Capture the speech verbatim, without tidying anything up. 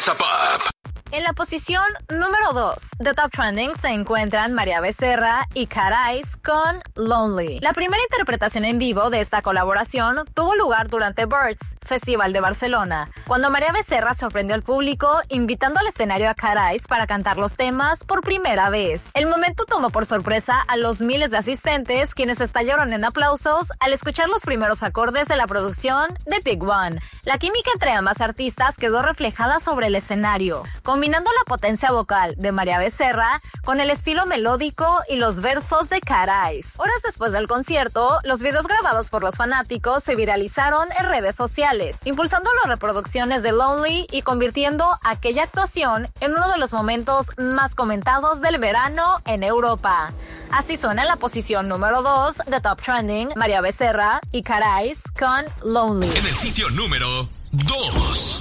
Mesa Pop. En la posición número dos de Top Trending se encuentran María Becerra y Cat Eyes con Lonely. La primera interpretación en vivo de esta colaboración tuvo lugar durante Birds, Festival de Barcelona, cuando María Becerra sorprendió al público invitando al escenario a Cat Eyes para cantar los temas por primera vez. El momento tomó por sorpresa a los miles de asistentes, quienes estallaron en aplausos al escuchar los primeros acordes de la producción de Big One. La química entre ambas artistas quedó reflejada sobre el escenario, combinando la potencia vocal de María Becerra con el estilo melódico y los versos de Cat Eyes. Horas después del concierto, los videos grabados por los fanáticos se viralizaron en redes sociales, impulsando las reproducciones de Lonely y convirtiendo aquella actuación en uno de los momentos más comentados del verano en Europa. Así suena en la posición número dos de Top Trending, María Becerra y Cat Eyes con Lonely. En el sitio número dos.